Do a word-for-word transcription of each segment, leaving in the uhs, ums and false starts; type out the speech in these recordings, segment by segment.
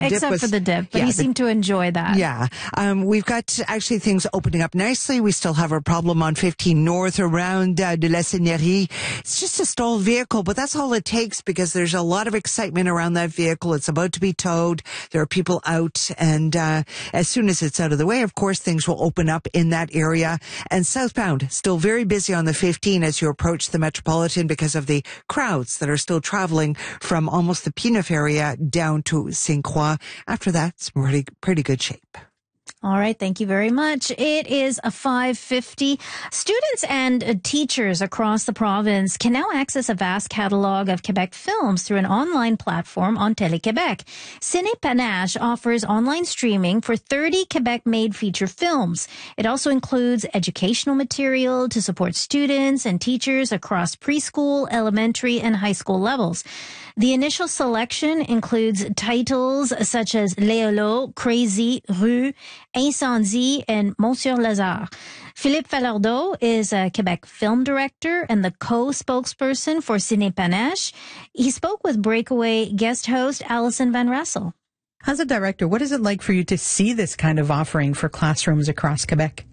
Except was, for the dip, but yeah, he the, seemed to enjoy that. Yeah. Um, we've got actually things opening up nicely. We still have a problem on fifteen North around uh, de la Seigneurie. It's just a stalled vehicle, but that's all it takes because there's a lot of excitement around that vehicle. It's about to be towed. There are people out, and uh, as soon as it's out of the way, of course, things will open up in that area. And southbound, still very busy on the fifteen as you approach the Metropolitan because of the crowds that are still traveling from almost the Pinneuf area down to Saint Croix. After that, it's pretty, pretty good shape. All right. Thank you very much. It is a five fifty. Students and uh, teachers across the province can now access a vast catalog of Quebec films through an online platform on Télé-Québec. Ciné Panache offers online streaming for thirty Quebec-made feature films. It also includes educational material to support students and teachers across preschool, elementary, and high school levels. The initial selection includes titles such as Léolo, Crazy, Rue, Incendie, and Monsieur Lazare. Philippe Falardeau is a Quebec film director and the co-spokesperson for Ciné Panache. He spoke with Breakaway guest host Alison Van Rassel. As a director, what is it like for you to see this kind of offering for classrooms across Quebec?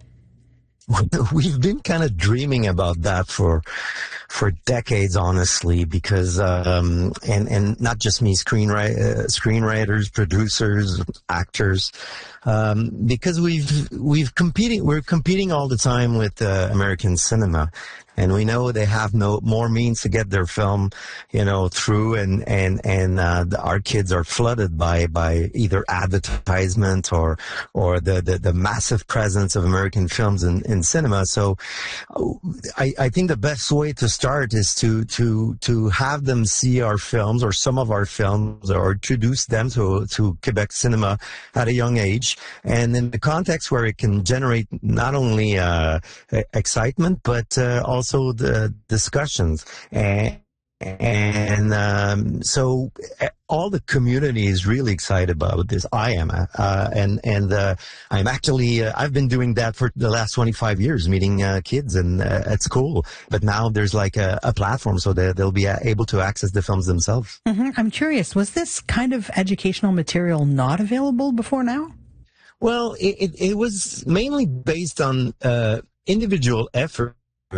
We've been kind of dreaming about that for for decades, honestly, because um, and and not just me, screenwrite, uh, screenwriters, producers, actors, um, because we've we've competing we're competing all the time with uh, American cinema. And we know they have no more means to get their film, you know, through, and and and uh, the, our kids are flooded by by either advertisement or or the the, the massive presence of American films in, in cinema. So, I, I think the best way to start is to to to have them see our films or some of our films, or introduce them to to Quebec cinema at a young age, and in the context where it can generate not only uh, excitement but uh, also Also the discussions, and and um, so all the community is really excited about this. I am, uh, and and uh, I'm actually uh, I've been doing that for the last twenty-five years, meeting uh, kids, and uh, at school. But now there's like a, a platform, so they, they'll be able to access the films themselves. Mm-hmm. I'm curious, was this kind of educational material not available before now? Well, it it, it was mainly based on uh, individual effort.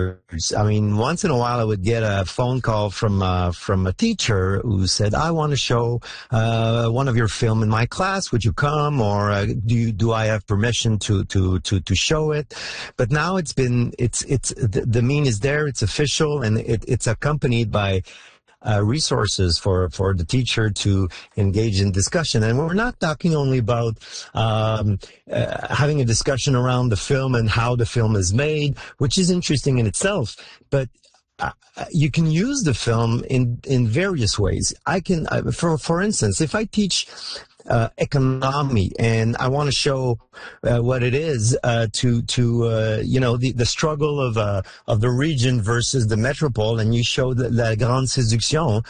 I mean, once in a while I would get a phone call from uh, from a teacher who said, "I want to show uh, one of your film in my class. Would you come? Or uh, do you, do I have permission to to to to show it?" But now it's been it's it's the, the mean is there. It's official, and it, it's accompanied by Uh, resources for, for the teacher to engage in discussion. And we're not talking only about um, uh, having a discussion around the film and how the film is made, which is interesting in itself, but uh, you can use the film in, in various ways. I can, uh, for, for instance, if I teach Uh, economy, and I want to show uh, what it is uh, to to uh, you know the, the struggle of uh, of the region versus the metropole, and you show the, La Grande Séduction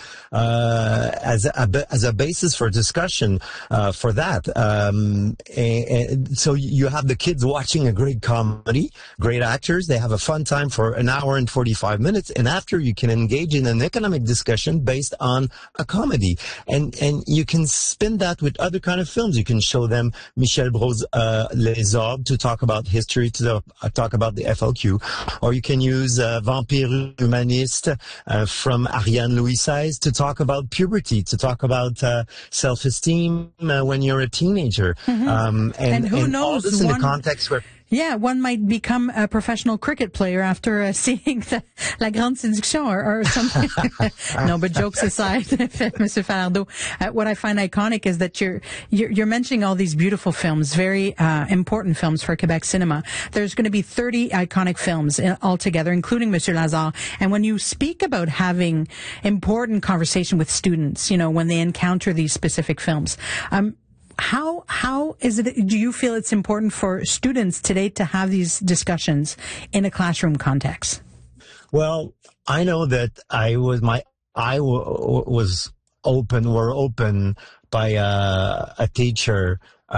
uh, as a as a basis for discussion uh, for that. Um, and, and so you have the kids watching a great comedy, great actors. They have a fun time for an hour and forty-five minutes, and after you can engage in an economic discussion based on a comedy, and and you can spin that with other kind of films. You can show them Michel Braul's uh, Les Orbes to talk about history, to uh, talk about the F L Q, or you can use uh, Vampire Humaniste uh, from Ariane Louis seize to talk about puberty, to talk about uh, self-esteem uh, when you're a teenager. Mm-hmm. um, and, and and who and knows? all this in one... the context where Yeah, one might become a professional cricket player after uh, seeing the, La Grande Séduction or, or something. No, but jokes aside, Monsieur Falardeau, uh, what I find iconic is that you're, you're, you're mentioning all these beautiful films, very uh, important films for Quebec cinema. There's going to be thirty iconic films in, altogether, including Monsieur Lazare. And when you speak about having important conversation with students, you know, when they encounter these specific films, um, How how is it? Do you feel it's important for students today to have these discussions in a classroom context? Well, I know that I was my I w- was open. Were open by uh, a teacher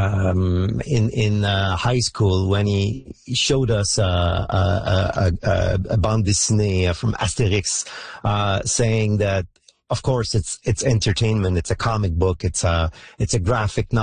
um, in in uh, high school when he showed us uh, a, a, a, a bande dessinée from Asterix, uh, saying that of course, it's it's entertainment. It's a comic book. It's a it's a graphic novel.